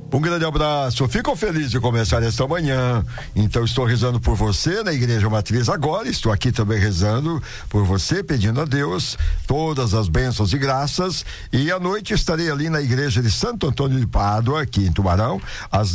Um grande abraço, fico feliz de começar esta manhã. Então estou rezando por você na Igreja Matriz agora, estou aqui também rezando por você, pedindo a Deus todas as bênçãos e graças, e à noite estarei ali na Igreja de Santo Antônio de Pádua, aqui em Tubarão, às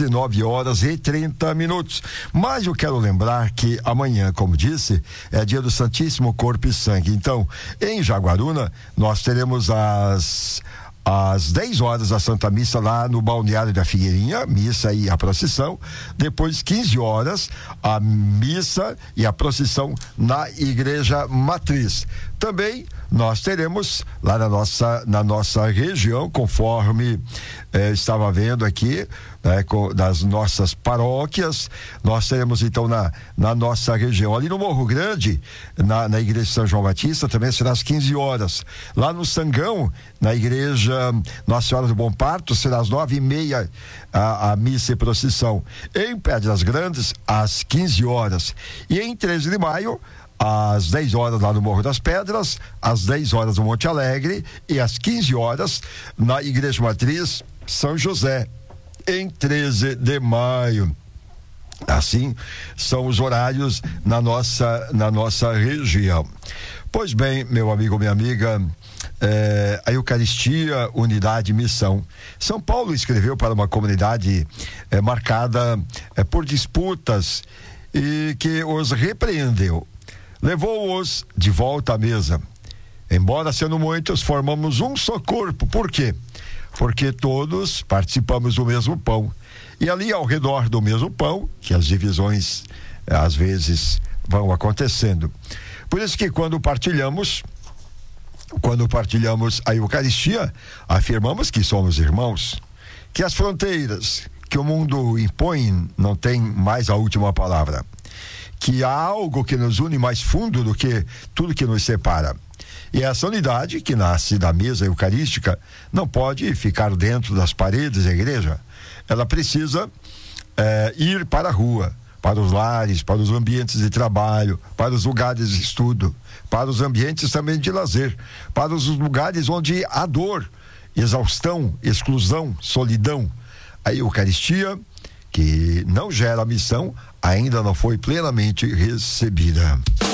19h30. Mas eu quero lembrar que amanhã, como disse, é dia do Santíssimo Corpo e Sangue. Então, em Jaguaruna, nós teremos às 10 horas a Santa Missa lá no Balneário da Figueirinha, missa e a procissão. Depois, 15 horas, a missa e a procissão na Igreja Matriz. Também nós teremos lá na nossa região, conforme estava vendo aqui, das nossas paróquias, nós teremos então na nossa região, ali no Morro Grande, na Igreja de São João Batista, também será às 15 horas. Lá no Sangão, na Igreja Nossa Senhora do Bom Parto, será às 9h30 a missa e procissão. Em Pedras Grandes, às 15 horas. E em 13 de maio, às 10 horas lá no Morro das Pedras, às 10 horas no Monte Alegre e às 15 horas na Igreja Matriz São José, em 13 de maio. Assim são os horários na nossa região. Pois bem, meu amigo, minha amiga, a Eucaristia, unidade e missão. São Paulo escreveu para uma comunidade marcada por disputas e que os repreendeu. Levou-os de volta à mesa. Embora sendo muitos, formamos um só corpo. Por quê? Porque todos participamos do mesmo pão. E ali ao redor do mesmo pão, que as divisões às vezes vão acontecendo. Por isso que quando partilhamos a Eucaristia, afirmamos que somos irmãos, que as fronteiras que o mundo impõe não têm mais a última palavra, que há algo que nos une mais fundo do que tudo que nos separa. E essa unidade, que nasce da mesa eucarística, não pode ficar dentro das paredes da igreja. Ela precisa ir para a rua, para os lares, para os ambientes de trabalho, para os lugares de estudo, para os ambientes também de lazer, para os lugares onde há dor, exaustão, exclusão, solidão. A Eucaristia, que não gera missão, ainda não foi plenamente recebida.